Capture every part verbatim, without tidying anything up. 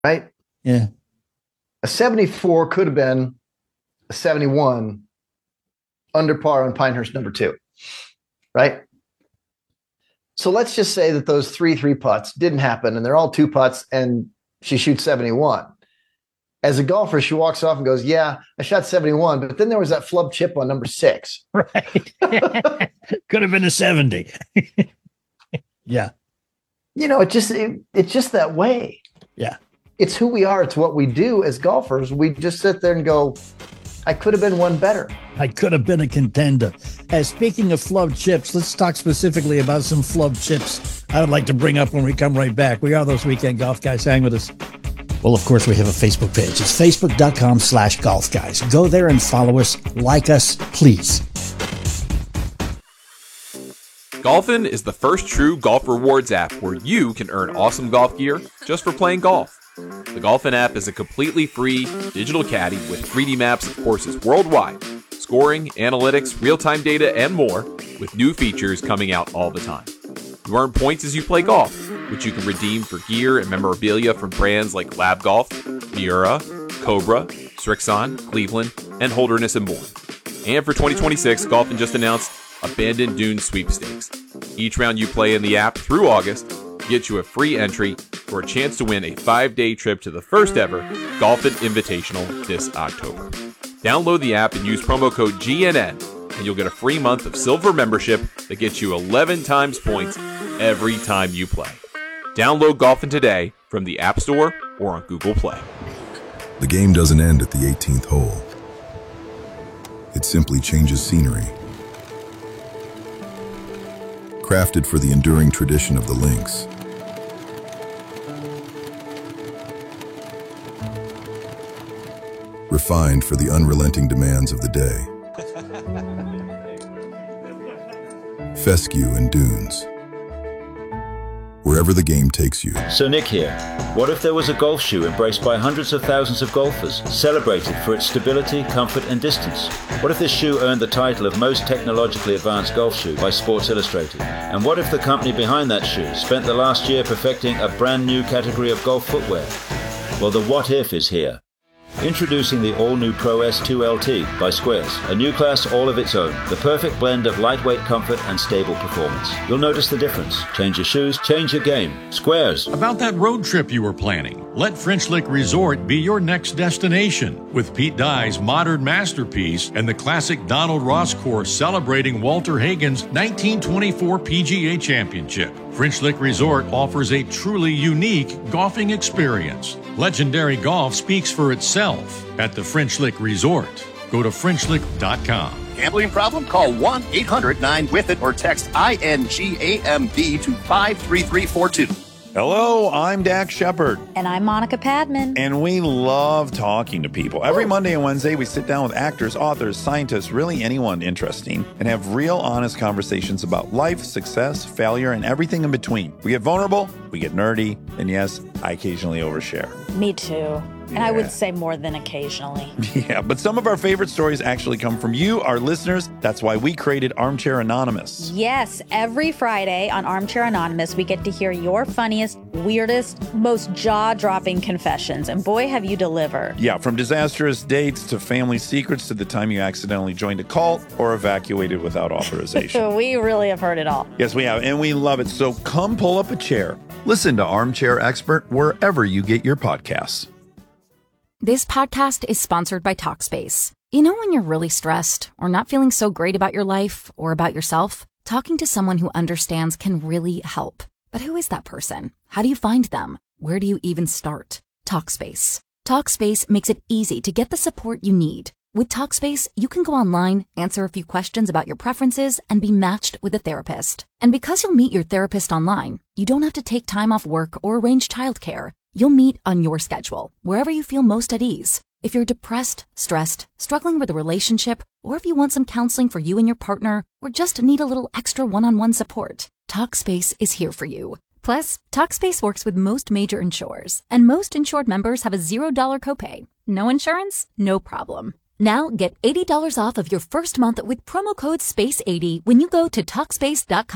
right? Yeah. A seventy-four could have been a seventy-one under par on Pinehurst number two, right? So let's just say that those three three putts didn't happen and they're all two putts and she shoots seventy-one. As a golfer, she walks off and goes, yeah, I shot seventy-one, but then there was that flub chip on number six. Right. Could have been a seventy. Yeah. You know, it just it, it's just that way. Yeah. It's who we are. It's what we do as golfers. We just sit there and go, I could have been one better. I could have been a contender. As speaking of flub chips, let's talk specifically about some flub chips I would like to bring up when we come right back. We are those weekend golf guys. Hang with us. Well, of course, we have a Facebook page. It's facebook.com slash golf guys. Go there and follow us. Like us, please. Golfin is the first true golf rewards app where you can earn awesome golf gear just for playing golf. The Golfin app is a completely free digital caddy with three D maps of courses worldwide, scoring, analytics, real-time data, and more, with new features coming out all the time. You earn points as you play golf, which you can redeem for gear and memorabilia from brands like Lab Golf, Miura, Cobra, Strixon, Cleveland, and Holderness and Bourne. And for twenty twenty-six, Golfin just announced Abandoned Dunes Sweepstakes. Each round you play in the app through August gets you a free entry for a chance to win a five-day trip to the first ever Golfin Invitational this October. Download the app and use promo code G N N, and you'll get a free month of silver membership that gets you eleven times points every time you play. Download Golfin today from the App Store or on Google Play. The game doesn't end at the eighteenth hole. It simply changes scenery. Crafted for the enduring tradition of the links. Refined for the unrelenting demands of the day. Fescue and dunes. Wherever the game takes you. So Nick here. What if there was a golf shoe embraced by hundreds of thousands of golfers, celebrated for its stability, comfort and distance? What if this shoe earned the title of most technologically advanced golf shoe by Sports Illustrated? And what if the company behind that shoe spent the last year perfecting a brand new category of golf footwear? Well, the what if is here. Introducing the all-new Pro S two L T by Squares, a new class all of its own, the perfect blend of lightweight comfort and stable performance. You'll notice the difference. Change your shoes, change your game. Squares. About that road trip you were planning, let French Lick Resort be your next destination. With Pete Dye's modern masterpiece and the classic Donald Ross course celebrating Walter Hagen's nineteen twenty-four P G A Championship, French Lick Resort offers a truly unique golfing experience. Legendary golf speaks for itself at the French Lick Resort. Go to French Lick dot com. Gambling problem? Call one eight hundred nine with it or text I N G A M B to five three three four two. Hello, I'm Dak Shepard. And I'm Monica Padman. And we love talking to people. Every Monday and Wednesday, we sit down with actors, authors, scientists, really anyone interesting, and have real, honest conversations about life, success, failure, and everything in between. We get vulnerable, we get nerdy, and yes, I occasionally overshare. Me too. And Yeah. I would say more than occasionally. Yeah, but some of our favorite stories actually come from you, our listeners. That's why we created Armchair Anonymous. Yes, every Friday on Armchair Anonymous, we get to hear your funniest, weirdest, most jaw-dropping confessions. And boy, have you delivered. Yeah, from disastrous dates to family secrets to the time you accidentally joined a cult or evacuated without authorization. We really have heard it all. Yes, we have, and we love it. So come pull up a chair. Listen to Armchair Expert wherever you get your podcasts. This podcast is sponsored by Talkspace. You know when you're really stressed or not feeling so great about your life or about yourself? Talking to someone who understands can really help. But who is that person? How do you find them? Where do you even start? Talkspace. Talkspace makes it easy to get the support you need. With Talkspace, you can go online, answer a few questions about your preferences, and be matched with a therapist. And because you'll meet your therapist online, you don't have to take time off work or arrange childcare. You'll meet on your schedule, wherever you feel most at ease. If you're depressed, stressed, struggling with a relationship, or if you want some counseling for you and your partner, or just need a little extra one-on-one support, Talkspace is here for you. Plus, Talkspace works with most major insurers, and most insured members have a zero dollar copay. No insurance? No problem. Now get eighty dollars off of your first month with promo code space eighty when you go to Talkspace dot com.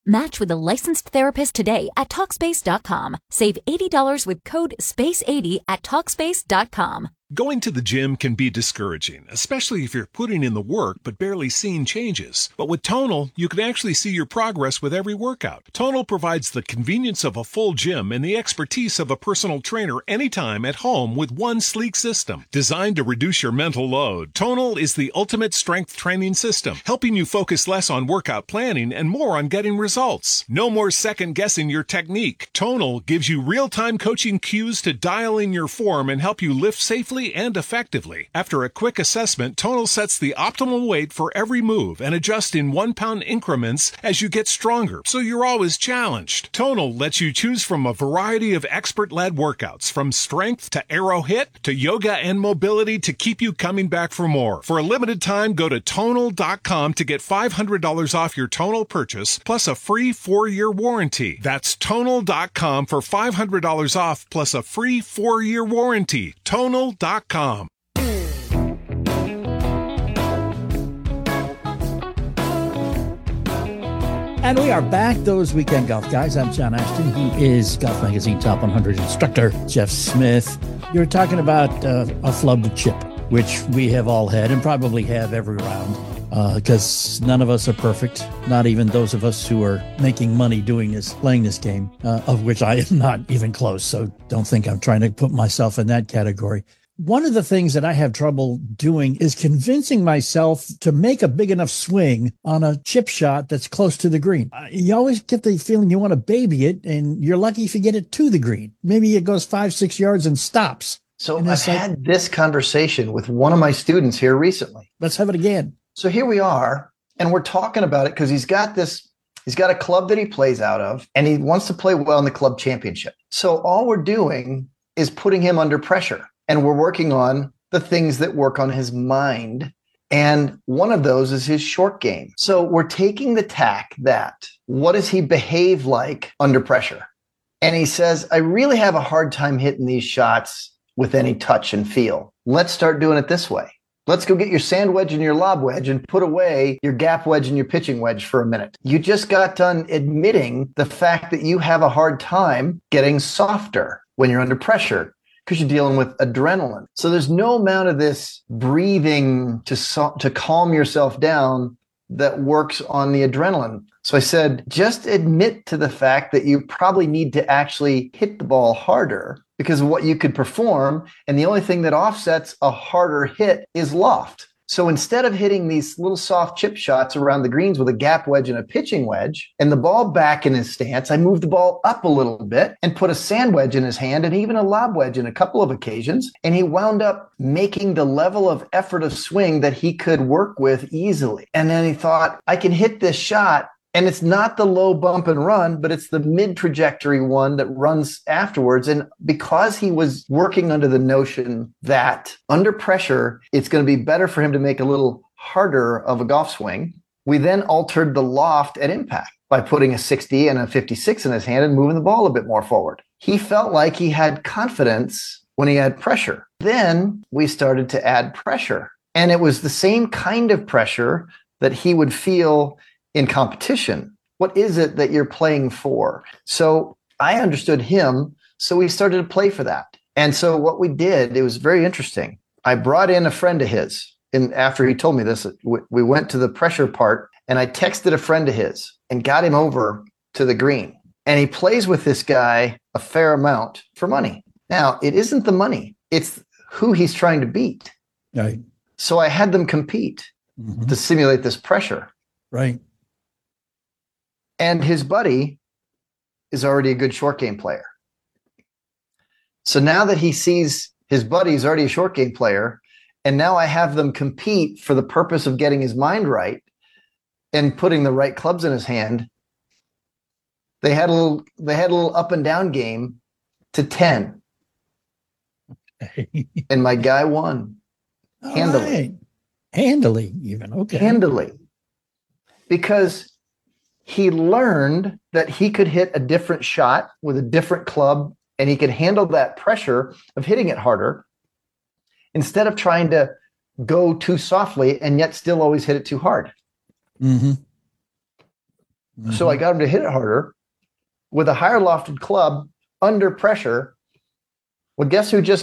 Match with a licensed therapist today at Talkspace dot com. Save eighty dollars with code space eighty at Talkspace dot com. Going to the gym can be discouraging, especially if you're putting in the work but barely seeing changes. But with Tonal, you can actually see your progress with every workout. Tonal provides the convenience of a full gym and the expertise of a personal trainer anytime at home with one sleek system. Designed to reduce your mental load, Tonal is the ultimate strength training system, helping you focus less on workout planning and more on getting results. No more second-guessing your technique. Tonal gives you real-time coaching cues to dial in your form and help you lift safely and effectively. After a quick assessment, Tonal sets the optimal weight for every move and adjusts in one-pound increments as you get stronger, so you're always challenged. Tonal lets you choose from a variety of expert-led workouts, from strength to aero hit to yoga and mobility to keep you coming back for more. For a limited time, go to Tonal dot com to get five hundred dollars off your Tonal purchase, plus a free four-year warranty. That's Tonal dot com for five hundred dollars off, plus a free four-year warranty. Tonal dot com. And we are back, those weekend golf guys. I'm John Ashton. He is Golf Magazine Top one hundred instructor, Jeff Smith. You're talking about uh, a flubbed chip, which we have all had and probably have every round, because uh, none of us are perfect, not even those of us who are making money doing this, playing this game, uh, of which I am not even close. So don't think I'm trying to put myself in that category. One of the things that I have trouble doing is convincing myself to make a big enough swing on a chip shot that's close to the green. Uh, you always get the feeling you want to baby it, and you're lucky if you get it to the green. Maybe it goes five, six yards and stops. So and I've like, had this conversation with one of my students here recently. Let's have it again. So here we are, and we're talking about it because he's got this, he's got a club that he plays out of, and he wants to play well in the club championship. So all we're doing is putting him under pressure. And we're working on the things that work on his mind. And one of those is his short game. So we're taking the tack that what does he behave like under pressure? And he says, I really have a hard time hitting these shots with any touch and feel. Let's start doing it this way. Let's go get your sand wedge and your lob wedge and put away your gap wedge and your pitching wedge for a minute. You just got done admitting the fact that you have a hard time getting softer when you're under pressure, because you're dealing with adrenaline. So there's no amount of this breathing to so- to calm yourself down that works on the adrenaline. So I said, just admit to the fact that you probably need to actually hit the ball harder because of what you could perform. And the only thing that offsets a harder hit is loft. So instead of hitting these little soft chip shots around the greens with a gap wedge and a pitching wedge and the ball back in his stance, I moved the ball up a little bit and put a sand wedge in his hand and even a lob wedge in a couple of occasions. And he wound up making the level of effort of swing that he could work with easily. And then he thought, I can hit this shot. And it's not the low bump and run, but it's the mid trajectory one that runs afterwards. And because he was working under the notion that under pressure, it's going to be better for him to make a little harder of a golf swing, we then altered the loft at impact by putting a sixty and a fifty-six in his hand and moving the ball a bit more forward. He felt like he had confidence when he had pressure. Then we started to add pressure. And it was the same kind of pressure that he would feel in competition. What is it that you're playing for? So I understood him. So we started to play for that. And so what we did, it was very interesting. I brought in a friend of his. And after he told me this, we went to the pressure part and I texted a friend of his and got him over to the green. And he plays with this guy a fair amount for money. Now, it isn't the money. It's who he's trying to beat. Right. So I had them compete mm-hmm. to simulate this pressure. Right. And his buddy is already a good short game player. So now that he sees his buddy is already a short game player, and now I have them compete for the purpose of getting his mind right and putting the right clubs in his hand, they had a little, they had a little up and down game to ten. And my guy won. Handily. Right. Handily, even. Okay. Handily. Because he learned that he could hit a different shot with a different club and he could handle that pressure of hitting it harder instead of trying to go too softly and yet still always hit it too hard. Mm-hmm. Mm-hmm. So I got him to hit it harder with a higher lofted club under pressure. Well, guess who just